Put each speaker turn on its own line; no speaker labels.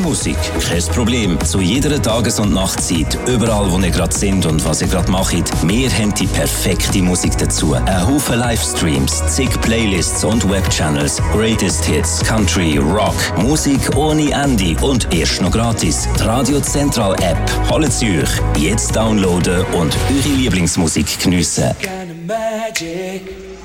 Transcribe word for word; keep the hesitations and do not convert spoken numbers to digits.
Musik? Kein Problem. Zu jeder Tages- und Nachtzeit, überall wo ihr gerade sind und was ihr gerade macht, wir haben die perfekte Musik dazu. Ein Haufen Livestreams, zig Playlists und Webchannels, Greatest Hits, Country, Rock, Musik ohne Ende und erst noch gratis. Die Radio Central App. Holt sie euch. Jetzt downloaden und eure Lieblingsmusik geniessen.
Kind of magic.